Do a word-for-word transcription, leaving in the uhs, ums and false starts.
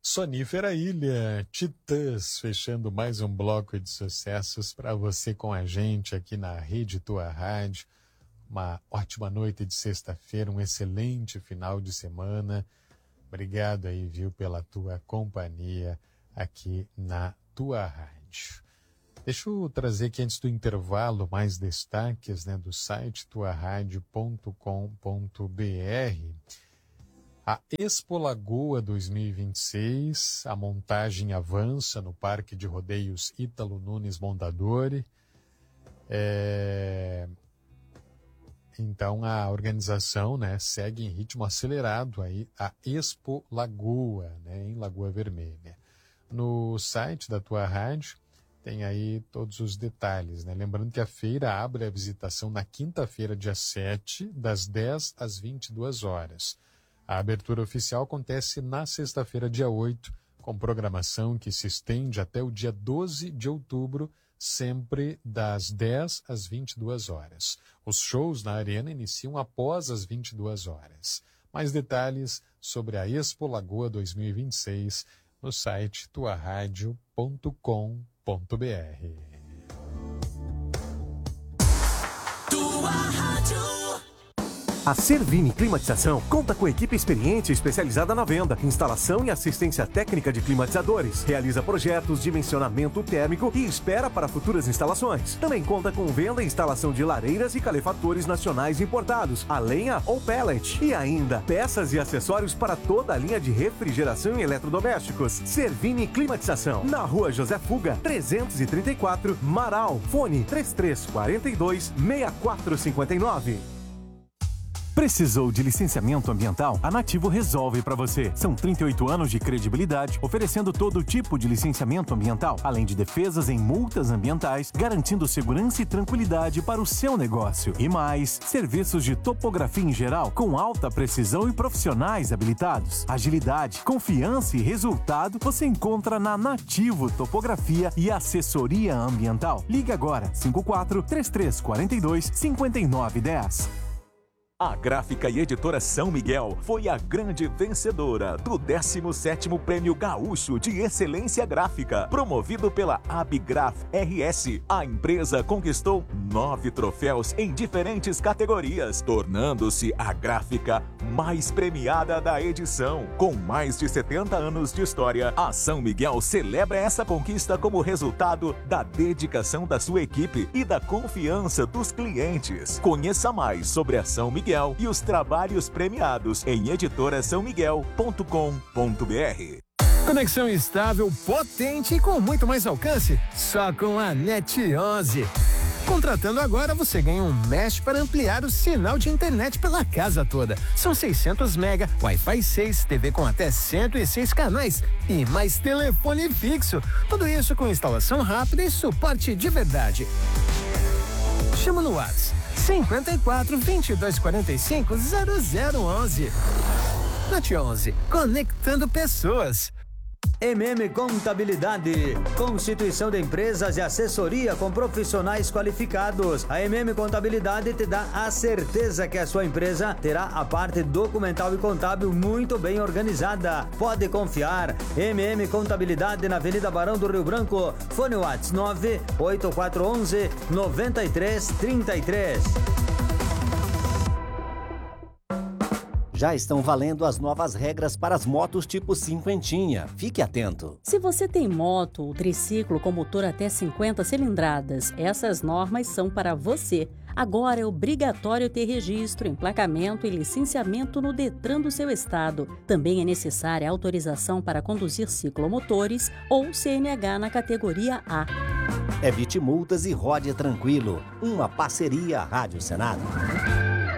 Sonífera Ilha, Titãs, fechando mais um bloco de sucessos para você com a gente aqui na Rede Tua Rádio. Uma ótima noite de sexta-feira, um excelente final de semana. Obrigado aí, viu, pela tua companhia aqui na Tua Rádio. Deixa eu trazer aqui antes do intervalo mais destaques, né, do site tua rádio ponto com ponto br. A Expo Lagoa dois mil e vinte e seis, a montagem avança no Parque de Rodeios Ítalo Nunes Mondadori. É... Então a organização, né, segue em ritmo acelerado aí a Expo Lagoa, né, em Lagoa Vermelha. No site da Tua Rádio tem aí todos os detalhes, né? Lembrando que a feira abre a visitação na quinta-feira, dia sete, das dez às vinte e duas horas. A abertura oficial acontece na sexta-feira, dia oito, com programação que se estende até o dia doze de outubro, sempre das dez às vinte e duas horas. Os shows na arena iniciam após as vinte e duas horas. Mais detalhes sobre a Expo Lagoa dois mil e vinte e seis no site tua rádio ponto com ponto br. Tua Rádio. A Servini Climatização conta com equipe experiente e especializada na venda, instalação e assistência técnica de climatizadores. Realiza projetos, dimensionamento térmico e espera para futuras instalações. Também conta com venda e instalação de lareiras e calefatores nacionais importados, a lenha ou pellet. E ainda, peças e acessórios para toda a linha de refrigeração e eletrodomésticos. Servini Climatização, na Rua José Fuga, trezentos e trinta e quatro, Marau. Fone três três quatro dois, seis quatro cinco nove. Precisou de licenciamento ambiental? A Nativo resolve para você. São trinta e oito anos de credibilidade, oferecendo todo tipo de licenciamento ambiental, além de defesas em multas ambientais, garantindo segurança e tranquilidade para o seu negócio. E mais, serviços de topografia em geral, com alta precisão e profissionais habilitados. Agilidade, confiança e resultado você encontra na Nativo Topografia e Assessoria Ambiental. Ligue agora, cinco quatro três três quatro dois, cinco nove um zero. A Gráfica e Editora São Miguel foi a grande vencedora do décimo sétimo Prêmio Gaúcho de Excelência Gráfica, promovido pela Abgraf R S. A empresa conquistou nove troféus em diferentes categorias, tornando-se a gráfica mais premiada da edição. Com mais de setenta anos de história, a São Miguel celebra essa conquista como resultado da dedicação da sua equipe e da confiança dos clientes. Conheça mais sobre a São Miguel e os trabalhos premiados em editora são miguel ponto com ponto br. Conexão estável, potente e com muito mais alcance, só com a NET onze. Contratando agora, você ganha um mesh para ampliar o sinal de internet pela casa toda. São seiscentos mega, Wi-Fi seis, T V com até cento e seis canais e mais telefone fixo. Tudo isso com instalação rápida e suporte de verdade. Chama no WhatsApp cinquenta e quatro, vinte e dois quarenta e cinco, zero zero onze. NET onze, conectando pessoas. M M Contabilidade, constituição de empresas e assessoria com profissionais qualificados. A M M Contabilidade te dá a certeza que a sua empresa terá a parte documental e contábil muito bem organizada. Pode confiar. M M Contabilidade na Avenida Barão do Rio Branco. Fone WhatsApp nove oito quatro um um, nove três três três. Já estão valendo as novas regras para as motos tipo cinquentinha. Fique atento. Se você tem moto ou triciclo com motor até cinquenta cilindradas, essas normas são para você. Agora é obrigatório ter registro, emplacamento e licenciamento no Detran do seu estado. Também é necessária autorização para conduzir ciclomotores ou C N H na categoria A. Evite multas e rode tranquilo. Uma parceria Rádio Senado.